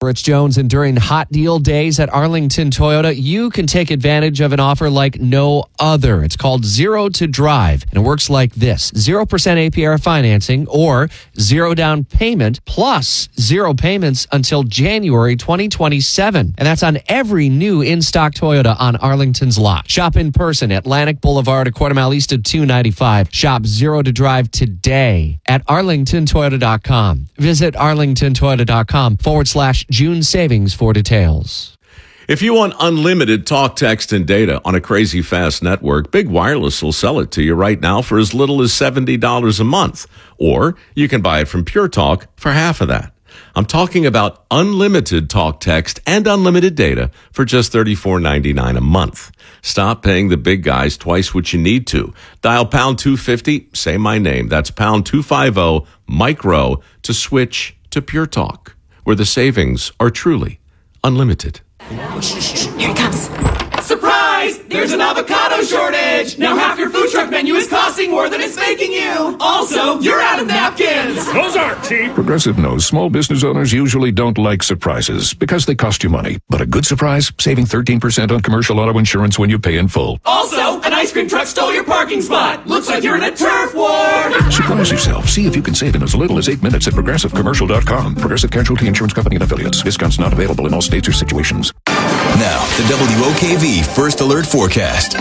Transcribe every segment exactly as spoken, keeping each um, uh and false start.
It's Jones, and during hot deal days at Arlington Toyota, you can take advantage of an offer like no other. It's called Zero to Drive, and it works like this. zero percent A P R financing or zero down payment plus zero payments until January twenty twenty-seven. And that's on every new in-stock Toyota on Arlington's lot. Shop in person at Atlantic Boulevard, a quarter mile east of two ninety-five. Shop Zero to Drive today at arlington toyota dot com. Visit arlington toyota dot com forward slash June savings for details. If you want unlimited talk, text, and data on a crazy fast network, Big Wireless will sell it to you right now for as little as seventy dollars a month. Or you can buy it from Pure Talk for half of that. I'm talking about unlimited talk, text, and unlimited data for just thirty-four ninety-nine a month. Stop paying the big guys twice what you need to. Dial pound two fifty, say my name. That's pound two fifty, micro, to switch to Pure Talk, where the savings are truly unlimited. Here it comes. Surprise! There's an avocado shortage! Now half your food truck menu is costing more than it's making you! Also, you're out of napkins! Those aren't cheap! Progressive knows small business owners usually don't like surprises because they cost you money. But a good surprise, saving thirteen percent on commercial auto insurance when you pay in full. Also, an ice cream truck stole your parking spot! Looks like you're in a turf war! Surprise yourself. See if you can save in as little as eight minutes at progressive commercial dot com. Progressive Casualty Insurance Company and Affiliates. Discounts not available in all states or situations. Now, the W O K V First Alert Forecast.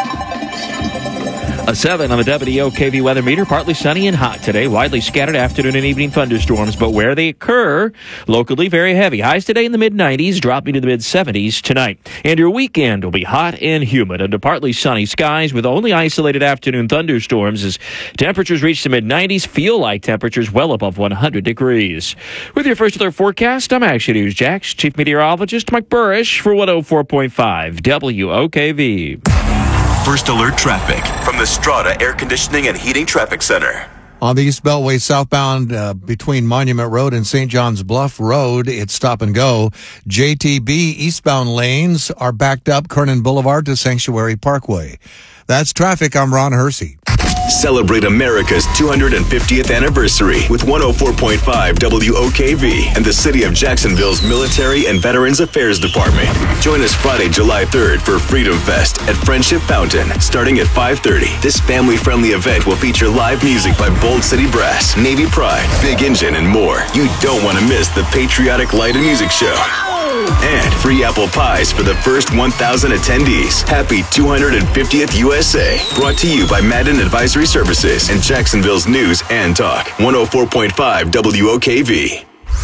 A seven on the W O K V weather meter. Partly sunny and hot today. Widely scattered afternoon and evening thunderstorms, but where they occur, locally very heavy. Highs today in the mid nineties, dropping to the mid seventies tonight. And your weekend will be hot and humid under partly sunny skies with only isolated afternoon thunderstorms as temperatures reach the mid nineties. Feel like temperatures well above one hundred degrees. With your First Alert Forecast, I'm Action News Jax Chief Meteorologist Mike Burrish for one oh four point five W O K V. First Alert Traffic from the Strata Air Conditioning and Heating Traffic Center. On the East Beltway southbound uh, between Monument Road and Saint John's Bluff Road, it's stop and go. J T B eastbound lanes are backed up Kernan Boulevard to Sanctuary Parkway. That's traffic. I'm Ron Hersey. Celebrate America's two hundred fiftieth anniversary with one oh four point five W O K V and the City of Jacksonville's Military and Veterans Affairs Department. Join us Friday, July third for Freedom Fest at Friendship Fountain, starting at five thirty. This family-friendly event will feature live music by Bold City Brass, Navy Pride, Big Engine, and more. You don't want to miss the Patriotic Light and Music Show. And free apple pies for the first one thousand attendees. Happy two hundred fiftieth U S A. Brought to you by Madden Advisory Services and Jacksonville's News and Talk. one oh four point five W O K V.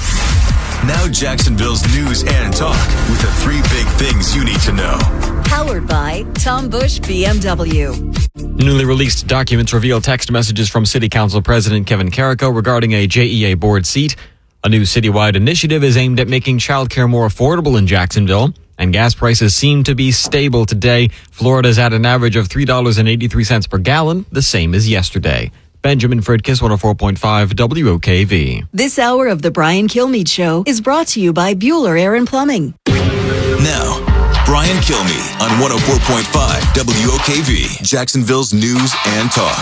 Now Jacksonville's News and Talk with the three big things you need to know. Powered by Tom Bush B M W. Newly released documents reveal text messages from City Council President Kevin Carrico regarding a J E A board seat. A new citywide initiative is aimed at making childcare more affordable in Jacksonville, and gas prices seem to be stable today. Florida's at an average of three dollars and eighty-three cents per gallon, the same as yesterday. Benjamin Fridkiss, one oh four point five W O K V. This hour of the Brian Kilmeade Show is brought to you by Bueller Air and Plumbing. Now, Brian Kilmeade on one oh four point five W O K V, Jacksonville's News and Talk.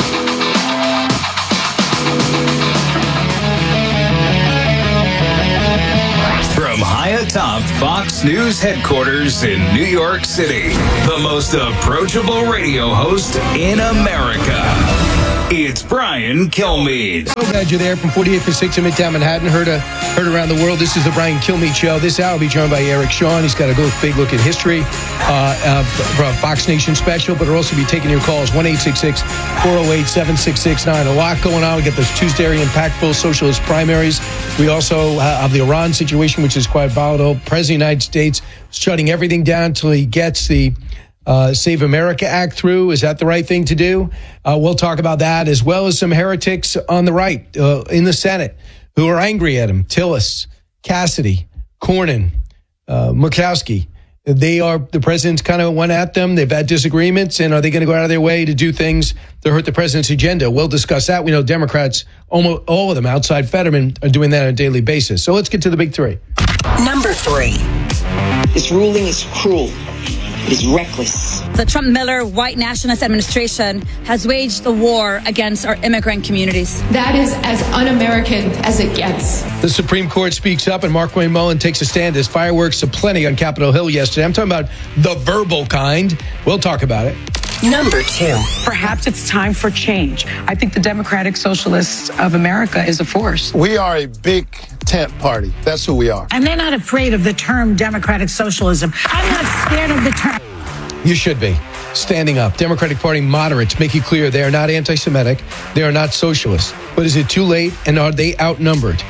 From high atop Fox News headquarters in New York City, the most approachable radio host in America. It's Brian Kilmeade. So glad you're there from forty-eighth and sixth in Midtown Manhattan. Heard, a, heard around the world. This is the Brian Kilmeade Show. This hour will be joined by Eric Shawn. He's got a good, big look at history uh, uh, for a Fox Nation special, but we'll also be taking your calls. one eight six six, four oh eight, seven six six nine. A lot going on. We got those Tuesday impactful socialist primaries. We also have the Iran situation, which is quite volatile. President of the United States shutting everything down until he gets the Uh, Save America Act through. Is that the right thing to do? Uh, we'll talk about that, as well as some heretics on the right uh, in the Senate who are angry at him. Tillis, Cassidy, Cornyn, uh, Murkowski. They are, the president's kind of went at them. They've had disagreements, and are they going to go out of their way to do things to hurt the president's agenda? We'll discuss that. We know Democrats, almost all of them outside Fetterman, are doing that on a daily basis. So let's get to the big three. Number three. This ruling is cruel. is reckless. The Trump-Miller white nationalist administration has waged a war against our immigrant communities. That is as un-American as it gets. The Supreme Court speaks up and Mark Wayne Mullen takes a stand as fireworks aplenty on Capitol Hill yesterday. I'm talking about the verbal kind. We'll talk about it. Number two. Perhaps it's time for change. I think the Democratic Socialists of America is a force. We are a big tent party. That's who we are. And they're not afraid of the term Democratic Socialism. I'm not scared of the term. You should be. Standing up. Democratic Party moderates make it clear they are not anti-Semitic. They are not socialists. But is it too late, and are they outnumbered?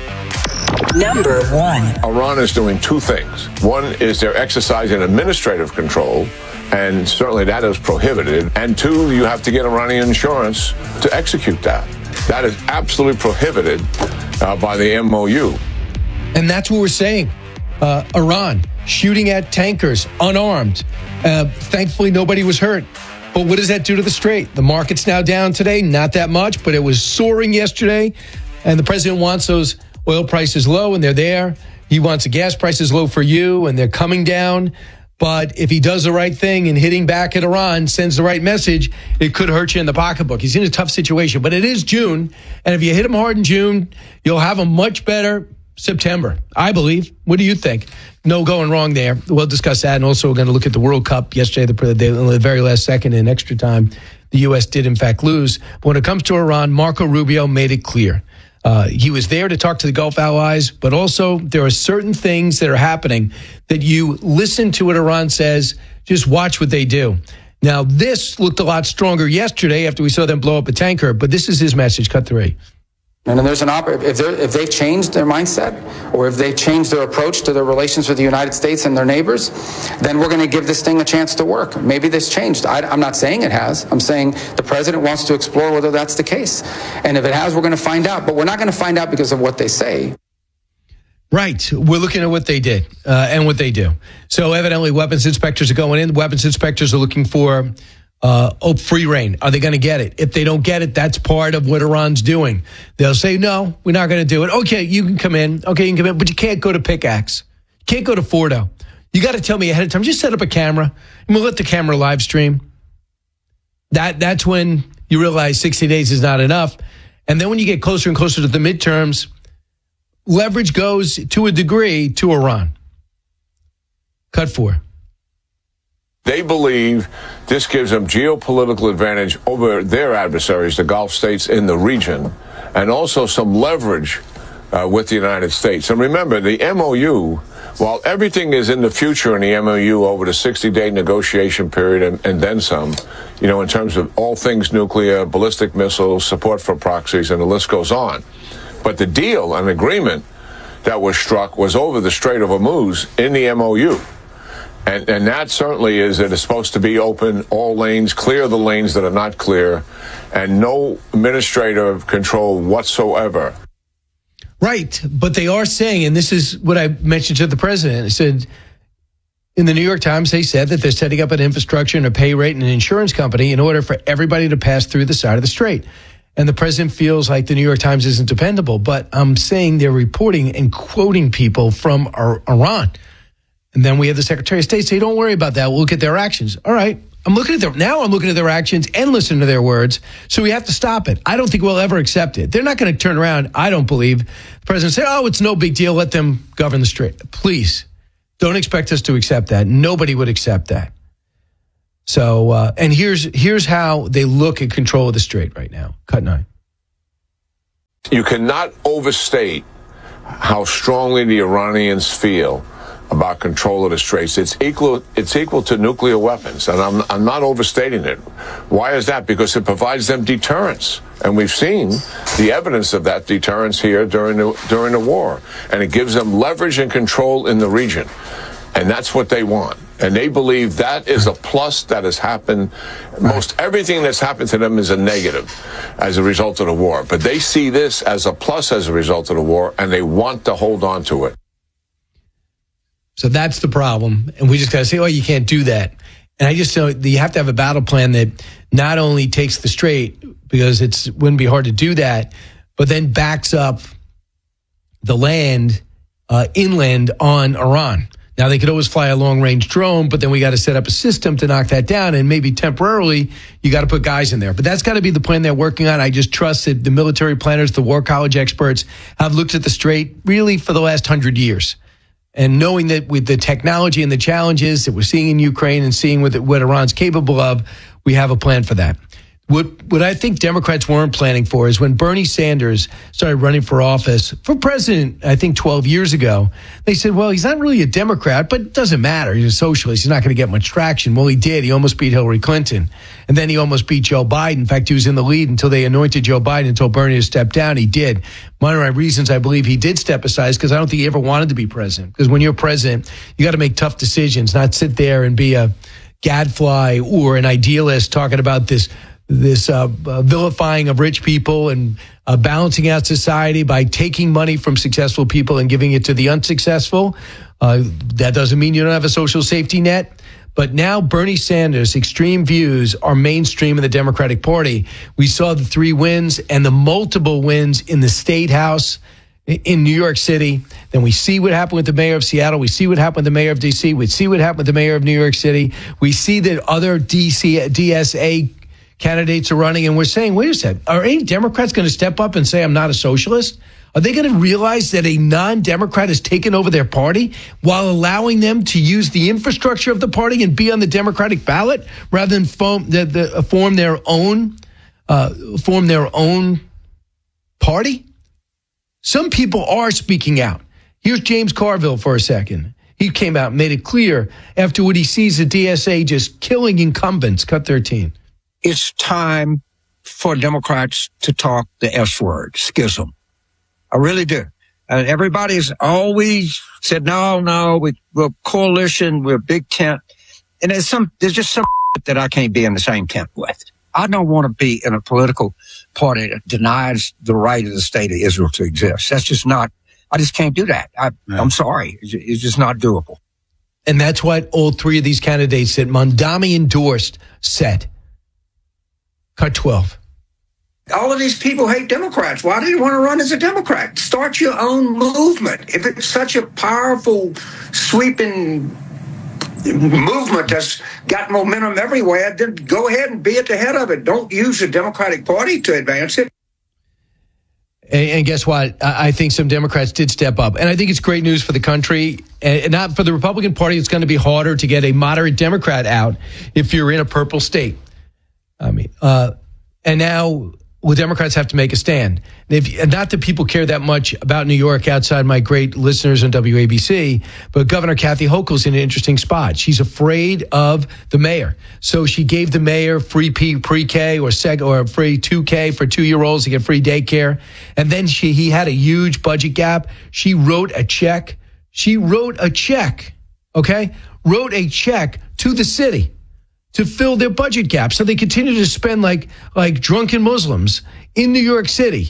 Number one. Iran is doing two things. One is they're exercising administrative control, and certainly that is prohibited. And two, you have to get Iranian insurance to execute that. That is absolutely prohibited uh, by the M O U. And that's what we're saying. Uh, Iran shooting at tankers, unarmed. Uh, thankfully, nobody was hurt. But what does that do to the Strait? The market's now down today, not that much, but it was soaring yesterday. And the president wants those oil prices low, and they're there. He wants the gas prices low for you, and they're coming down. But if he does the right thing and hitting back at Iran, sends the right message, it could hurt you in the pocketbook. He's in a tough situation. But it is June, and if you hit him hard in June, you'll have a much better September, I believe. What do you think? No going wrong there. We'll discuss that, and also we're going to look at the World Cup yesterday, the, the, the very last second in extra time. The U S did, in fact, lose. But when it comes to Iran, Marco Rubio made it clear. Uh, he was there to talk to the Gulf allies, but also there are certain things that are happening that you listen to what Iran says, just watch what they do. Now, this looked a lot stronger yesterday after we saw them blow up a tanker, but this is his message, cut three. And there's an op- if, if they've changed their mindset, or if they've changed their approach to their relations with the United States and their neighbors, then we're going to give this thing a chance to work. Maybe this changed. I, I'm not saying it has. I'm saying the president wants to explore whether that's the case. And if it has, we're going to find out. But we're not going to find out because of what they say. Right. We're looking at what they did uh, and what they do. So evidently weapons inspectors are going in. Weapons inspectors are looking for Uh, oh, free reign. Are they going to get it? If they don't get it, that's part of what Iran's doing. They'll say, no, we're not going to do it. Okay, you can come in. Okay, you can come in, but you can't go to Pickaxe. You can't go to Fordo. You got to tell me ahead of time. Just set up a camera, and we'll let the camera live stream. That That's when you realize sixty days is not enough. And then when you get closer and closer to the midterms, leverage goes to a degree to Iran. Cut four. They believe this gives them geopolitical advantage over their adversaries, the Gulf states in the region, and also some leverage uh, with the United States. And remember, the M O U, while everything is in the future in the M O U over the sixty-day negotiation period and, and then some, you know, in terms of all things nuclear, ballistic missiles, support for proxies, and the list goes on. But the deal, an agreement that was struck, was over the Strait of Hormuz in the M O U. And, and that certainly is that it's supposed to be open, all lanes, clear the lanes that are not clear, and no administrative control whatsoever. Right. But they are saying, and this is what I mentioned to the president, I said, in the New York Times, they said that they're setting up an infrastructure and a pay rate and an insurance company in order for everybody to pass through the side of the strait. And the president feels like the New York Times isn't dependable. But I'm saying they're reporting and quoting people from Iran. And then we have the Secretary of State say, don't worry about that. We'll look at their actions. All right. I'm looking at their, now I'm looking at their actions and listening to their words. So we have to stop it. I don't think we'll ever accept it. They're not going to turn around. I don't believe the president say, oh, it's no big deal. Let them govern the strait. Please don't expect us to accept that. Nobody would accept that. So, uh, and here's, here's how they look at control of the strait right now. Cut nine. You cannot overstate how strongly the Iranians feel about control of the straits. It's equal, it's equal to nuclear weapons, and I'm, I'm not overstating it. Why is that? Because it provides them deterrence. And we've seen the evidence of that deterrence here during the, during the war. And it gives them leverage and control in the region. And that's what they want. And they believe that is a plus that has happened. Most everything that's happened to them is a negative as a result of the war. But they see this as a plus as a result of the war, and they want to hold on to it. So that's the problem. And we just got to say, oh, you can't do that. And I just know you have to have a battle plan that not only takes the strait, because it wouldn't be hard to do that, but then backs up the land uh, inland on Iran. Now, they could always fly a long-range drone, but then we got to set up a system to knock that down, and maybe temporarily you got to put guys in there. But that's got to be the plan they're working on. I just trust that the military planners, the war college experts have looked at the Strait really for the last hundred years. And knowing that with the technology and the challenges that we're seeing in Ukraine and seeing what, what Iran's capable of, we have a plan for that. What what I think Democrats weren't planning for is when Bernie Sanders started running for office for president, I think twelve years ago, they said, well, he's not really a Democrat, but it doesn't matter. He's a socialist. He's not going to get much traction. Well, he did. He almost beat Hillary Clinton. And then he almost beat Joe Biden. In fact, he was in the lead until they anointed Joe Biden and told Bernie to step down. He did. One of my reasons I believe he did step aside is because I don't think he ever wanted to be president. Because when you're president, you got to make tough decisions, not sit there and be a gadfly or an idealist talking about this this uh, uh, vilifying of rich people and uh, balancing out society by taking money from successful people and giving it to the unsuccessful. Uh, that doesn't mean you don't have a social safety net. But now Bernie Sanders' extreme views are mainstream in the Democratic Party. We saw the three wins and the multiple wins in the state house in New York City. Then we see what happened with the mayor of Seattle. We see what happened with the mayor of D C. We see what happened with the mayor of New York City. We see that other D C, D S A candidates are running, and we're saying, wait a second, are any Democrats going to step up and say, I'm not a socialist? Are they going to realize that a non-Democrat has taken over their party while allowing them to use the infrastructure of the party and be on the Democratic ballot rather than form, the, the, form their own uh, form their own party? Some people are speaking out. Here's James Carville for a second. He came out and made it clear after what he sees the D S A just killing incumbents. Cut thirteen. It's time for Democrats to talk the S word, schism. I really do. Uh, everybody's always said, no, no, we, we're a coalition, we're a big tent. And there's some, there's just some that I can't be in the same tent with. I don't want to be in a political party that denies the right of the state of Israel to exist. That's just not, I just can't do that. I, yeah. I'm sorry. It's, it's just not doable. And that's what all three of these candidates that Mondami endorsed said. Cut twelve. All of these people hate Democrats. Why do you want to run as a Democrat? Start your own movement. If it's such a powerful, sweeping movement that's got momentum everywhere, then go ahead and be at the head of it. Don't use the Democratic Party to advance it. And guess what? I think some Democrats did step up. And I think it's great news for the country. And not for the Republican Party, it's going to be harder to get a moderate Democrat out if you're in a purple state. I mean, uh, and now well, Democrats have to make a stand. If, and not that people care that much about New York outside my great listeners on W A B C, but Governor Kathy Hochul's in an interesting spot. She's afraid of the mayor. So she gave the mayor free pre-K or seg or free two K for two-year-olds to get free daycare. And then she he had a huge budget gap. She wrote a check. She wrote a check, okay? Wrote a check to the city to fill their budget gap. So they continue to spend like like drunken Muslims in New York City.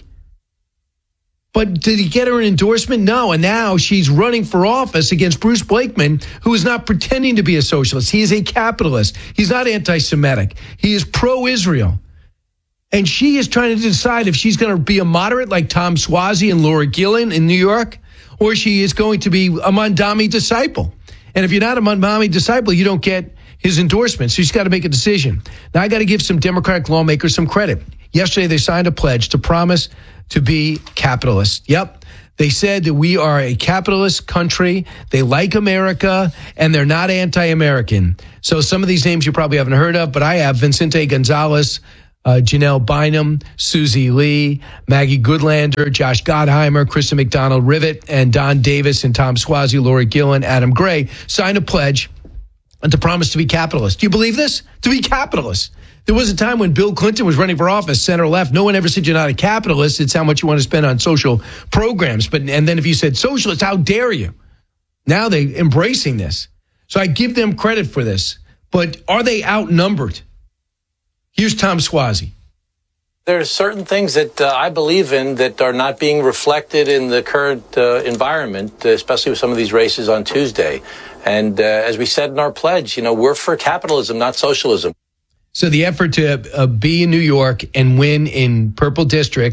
But did he get her an endorsement? No. And now she's running for office against Bruce Blakeman, who is not pretending to be a socialist. He is a capitalist. He's not anti-Semitic. He is pro-Israel. And she is trying to decide if she's going to be a moderate like Tom Suozzi and Laura Gillen in New York, or she is going to be a Mondami disciple. And if you're not a Mondami disciple, you don't get his endorsement. So he's got to make a decision. Now, I got to give some Democratic lawmakers some credit. Yesterday, they signed a pledge to promise to be capitalist. Yep. They said that we are a capitalist country. They like America, and they're not anti-American. So some of these names you probably haven't heard of, but I have. Vicente Gonzalez, uh, Janelle Bynum, Susie Lee, Maggie Goodlander, Josh Gottheimer, Kristen McDonald-Rivet, and Don Davis, and Tom Suozzi, Laura Gillen, Adam Gray signed a pledge and to promise to be capitalist. Do you believe this? To be capitalist. There was a time when Bill Clinton was running for office, center left. No one ever said you're not a capitalist. It's how much you want to spend on social programs. But and then if you said socialist, how dare you? Now they're embracing this. So I give them credit for this. But are they outnumbered? Here's Tom Suozzi. There are certain things that uh, I believe in that are not being reflected in the current uh, environment, especially with some of these races on Tuesday. And uh, as we said in our pledge, you know, we're for capitalism, not socialism. So the effort to uh, be in New York and win in purple districts,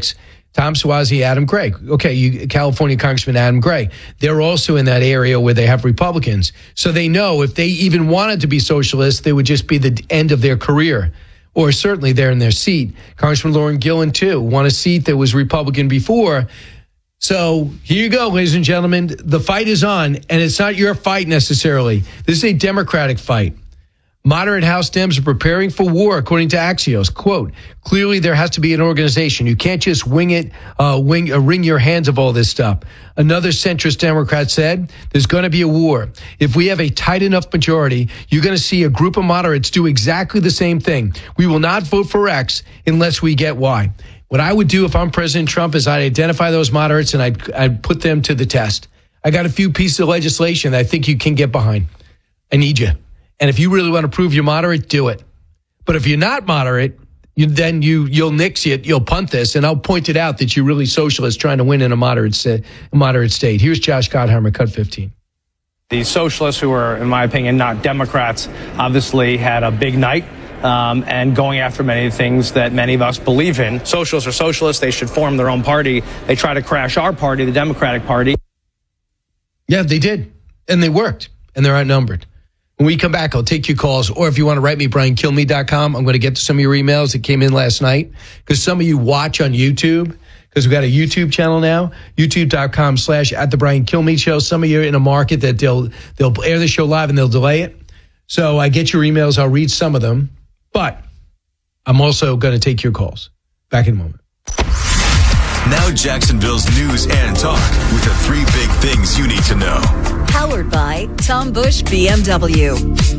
Tom Suozzi, Adam Gray. Okay, you, California Congressman Adam Gray. They're also in that area where they have Republicans. So they know if they even wanted to be socialists, they would just be the end of their career. Or certainly they're in their seat. Congressman Lauren Gillen, too, won a seat that was Republican before. So here you go, ladies and gentlemen. The fight is on, and it's not your fight necessarily. This is a Democratic fight. Moderate House Dems are preparing for war, according to Axios. Quote, clearly there has to be an organization. You can't just wing it, uh, wing, uh, wring your hands of all this stuff. Another centrist Democrat said, there's going to be a war. If we have a tight enough majority, you're going to see a group of moderates do exactly the same thing. We will not vote for X unless we get Y. What I would do if I'm President Trump is I'd identify those moderates and I'd, I'd put them to the test. I got a few pieces of legislation that I think you can get behind. I need you. And if you really want to prove you're moderate, do it. But if you're not moderate, you, then you, you'll nix it, you'll punt this, and I'll point it out that you're really socialist trying to win in a moderate, sta- a moderate state. Here's Josh Gottheimer, Cut fifteen. The socialists, who are, in my opinion, not Democrats, obviously had a big night. Um, and going after many of the things that many of us believe in. Socialists are socialists. They should form their own party. They try to crash our party, the Democratic Party. Yeah, they did. And they worked. And they're outnumbered. When we come back, I'll take your calls. Or if you want to write me, brian kill me dot com. I'm going to get to some of your emails that came in last night. Because some of you watch on YouTube. Because we've got a YouTube channel now. YouTube.com slash at the Brian Kilmeade Show. Some of you are in a market that they'll, they'll air the show live and they'll delay it. So I get your emails. I'll read some of them. But I'm also going to take your calls. Back in a moment. Now Jacksonville's news and talk with the three big things you need to know. Powered by Tom Busch B M W.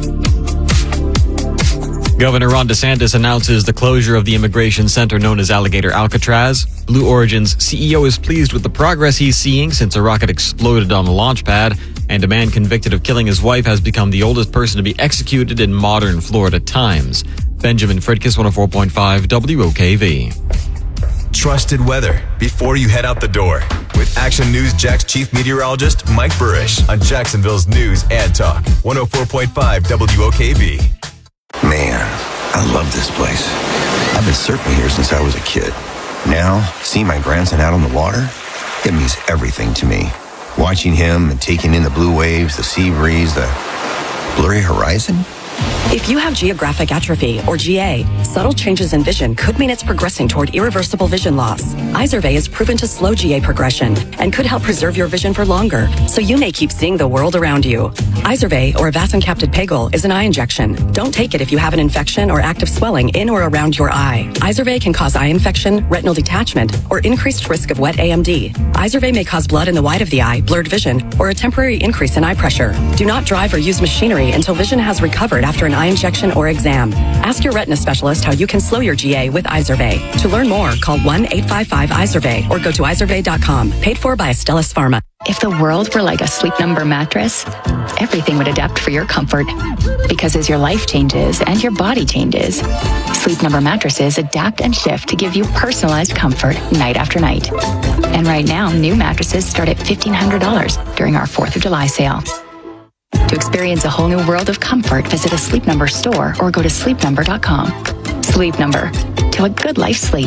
Governor Ron DeSantis announces the closure of the immigration center known as Alligator Alcatraz. Blue Origin's C E O is pleased with the progress he's seeing since a rocket exploded on the launch pad, and a man convicted of killing his wife has become the oldest person to be executed in modern Florida times. Benjamin Fridkiss, one oh four point five W O K V. Trusted weather before you head out the door with Action News Jack's chief meteorologist Mike Burrish on Jacksonville's News and Talk one oh four point five W O K V. Man, I love this place. I've been surfing here since I was a kid. Now, seeing my grandson out on the water, it means everything to me. Watching him and taking in the blue waves, the sea breeze, the blurry horizon. If you have geographic atrophy, or G A, subtle changes in vision could mean it's progressing toward irreversible vision loss. Izervay is proven to slow G A progression and could help preserve your vision for longer, so you may keep seeing the world around you. Izervay, or avacincaptad pegol, is an eye injection. Don't take it if you have an infection or active swelling in or around your eye. Izervay can cause eye infection, retinal detachment, or increased risk of wet A M D. Izervay may cause blood in the white of the eye, blurred vision, or a temporary increase in eye pressure. Do not drive or use machinery until vision has recovered after an eye injection or exam. Ask your retina specialist how you can slow your G A with Izervay. To learn more, call one eight five five Izervay or go to izervay dot com. Paid for by Astellas Pharma. If the world were like a Sleep Number mattress, everything would adapt for your comfort. Because as your life changes and your body changes, Sleep Number mattresses adapt and shift to give you personalized comfort night after night. And right now, new mattresses start at fifteen hundred dollars during our fourth of July sale. To experience a whole new world of comfort, visit a Sleep Number store or go to sleep number dot com. Sleep Number. To a good life sleep.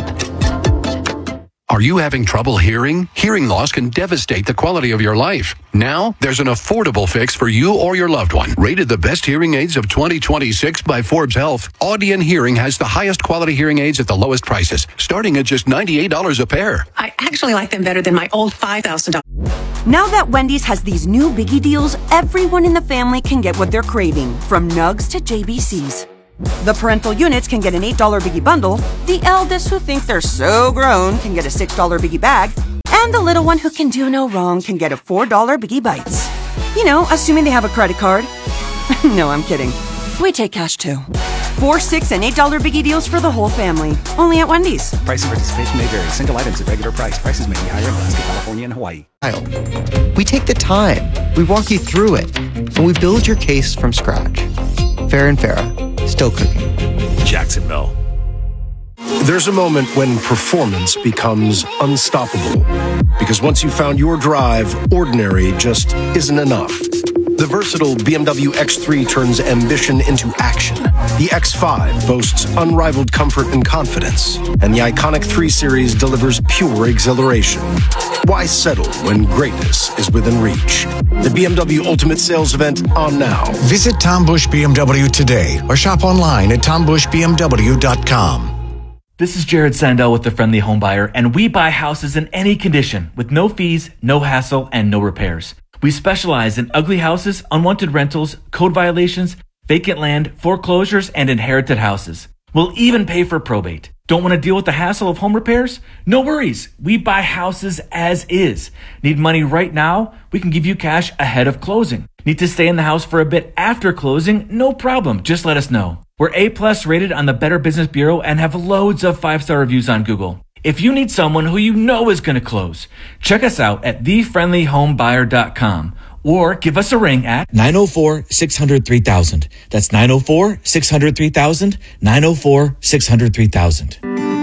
Are you having trouble hearing? Hearing loss can devastate the quality of your life. Now, there's an affordable fix for you or your loved one. Rated the best hearing aids of twenty twenty-six by Forbes Health, Audion Hearing has the highest quality hearing aids at the lowest prices, starting at just ninety-eight dollars a pair. I actually like them better than my old five thousand dollars. Now that Wendy's has these new biggie deals, everyone in the family can get what they're craving, from nugs to J B Cs. The parental units can get an eight dollar biggie bundle, the eldest who think they're so grown can get a six dollar biggie bag, and the little one who can do no wrong can get a four dollar biggie bites. You know, assuming they have a credit card. No, I'm kidding. We take cash too. Four, six, and eight dollar biggie deals for the whole family. Only at Wendy's. Price and participation may vary. Single items at regular price. Prices may be higher in Alaska, California, and Hawaii. We take the time. We walk you through it. And we build your case from scratch. Fair and Farah. Still cooking. Jacksonville. There's a moment when performance becomes unstoppable. Because once you've found your drive, ordinary just isn't enough. The versatile B M W X three turns ambition into action. The X five boasts unrivaled comfort and confidence. And the iconic three Series delivers pure exhilaration. Why settle when greatness is within reach? The B M W Ultimate Sales Event on now. Visit Tom Bush B M W today or shop online at tom bush b m w dot com. This is Jared Sandell with The Friendly Home Buyer, and we buy houses in any condition with no fees, no hassle, and no repairs. We specialize in ugly houses, unwanted rentals, code violations, vacant land, foreclosures, and inherited houses. We'll even pay for probate. Don't want to deal with the hassle of home repairs? No worries. We buy houses as is. Need money right now? We can give you cash ahead of closing. Need to stay in the house for a bit after closing? No problem. Just let us know. We're A-plus rated on the Better Business Bureau and have loads of five-star reviews on Google. If you need someone who you know is going to close, check us out at the friendly home buyer dot com or give us a ring at nine oh four, six hundred, three thousand. That's nine oh four, six hundred, three thousand, nine oh four, six hundred, three thousand.